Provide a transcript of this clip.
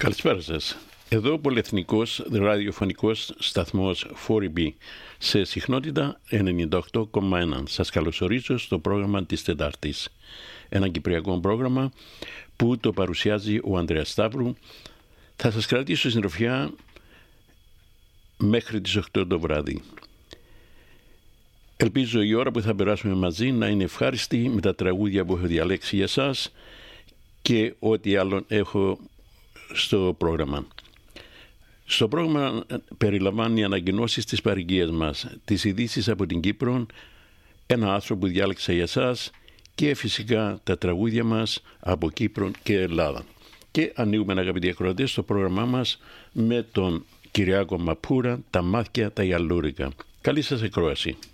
Καλησπέρα σας. Εδώ ο πολυεθνικός ραδιοφωνικός σταθμός 4B σε συχνότητα 98,1. Σας καλωσορίζω στο πρόγραμμα της Τετάρτης. Ένα κυπριακό πρόγραμμα που το παρουσιάζει ο Ανδρέας Σταύρου. Θα σας κρατήσω συντροφιά μέχρι τις 8 το βράδυ. Ελπίζω η ώρα που θα περάσουμε μαζί να είναι ευχάριστη με τα τραγούδια που έχω διαλέξει για σας και ό,τι άλλο έχω στο πρόγραμμα. Στο πρόγραμμα περιλαμβάνει ανακοινώσεις της παροικίας μας, τις ειδήσεις από την Κύπρο, ένα άρθρο που διάλεξα για σας και φυσικά τα τραγούδια μας από Κύπρο και Ελλάδα. Και ανοίγουμε, αγαπητοί ακροατές, το πρόγραμμά μας με τον Κυριάκο Μαπούρα, τα μάτια τα γιαλούρικα. Καλή σας ακρόαση.